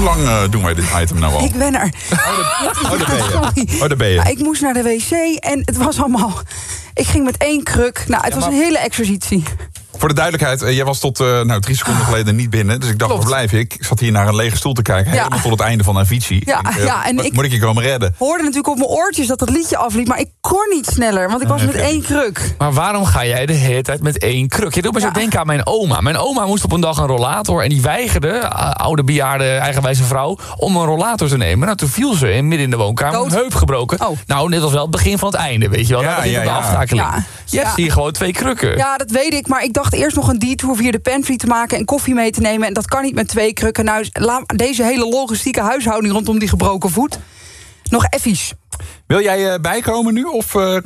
Hoe lang doen wij dit item nou al? Ik ben er. Daar ben je. Ja, ik moest naar de wc en het was allemaal... Ik ging met 1 kruk. Nou, het was een hele exercitie. Voor de duidelijkheid, jij was tot 3 seconden geleden niet binnen. Dus ik dacht, waar blijf ik? Ik zat hier naar een lege stoel te kijken. Helemaal tot het einde van Avicii. Moet ik je komen redden? Hoorde natuurlijk op mijn oortjes dat liedje afliep. Maar ik kon niet sneller, want ik was met 1 kruk. Maar waarom ga jij de hele tijd met 1 kruk? Je doet me zo denken aan mijn oma. Mijn oma moest op een dag een rollator. En die weigerde, oude bejaarde, eigenwijze vrouw, om een rollator te nemen. Nou, toen viel ze midden in de woonkamer. Een heup gebroken. Oh. Nou, dit was wel het begin van het einde, weet je wel. Dat begint de aftakeling. Je hebt hier gewoon 2 krukken. Ja, dat weet ik. Maar ik dacht eerst nog een detour via de pantry te maken en koffie mee te nemen. En dat kan niet met 2 krukken. Nou, deze hele logistieke huishouding rondom die gebroken voet. Nog effies. Wil jij bijkomen nu? Of